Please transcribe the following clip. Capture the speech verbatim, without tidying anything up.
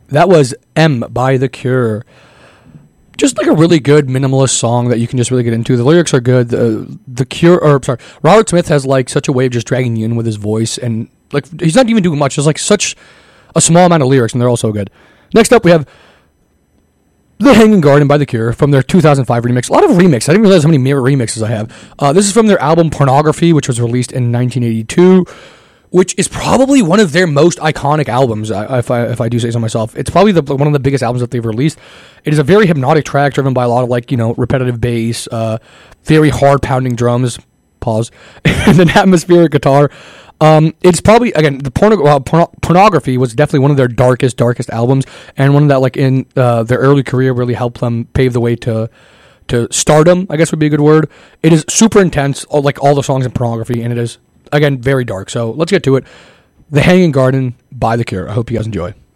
That was M by The Cure. Just like a really good minimalist song that you can just really get into. The lyrics are good. The, the Cure, or sorry, Robert Smith has like such a way of just dragging you in with his voice, and like he's not even doing much. There's like such a small amount of lyrics, and they're all so good. Next up, we have The Hanging Garden by The Cure from their two thousand five remix. A lot of remixes. I didn't realize how many mirror remixes I have. Uh, this is from their album Pornography, which was released in nineteen eighty-two. Which is probably one of their most iconic albums, if I if I do say so myself. It's probably the, one of the biggest albums that they've released. It is a very hypnotic track driven by a lot of, like, you know, repetitive bass, uh, very hard pounding drums, pause, and an atmospheric guitar. Um, it's probably, again, the porno, uh, porno, Pornography was definitely one of their darkest, darkest albums, and one that, like, in uh, their early career really helped them pave the way to to stardom, I guess would be a good word. It is super intense, like all the songs in Pornography, and it is, again, very dark. So let's get to it. The Hanging Garden by The Cure. I hope you guys enjoy.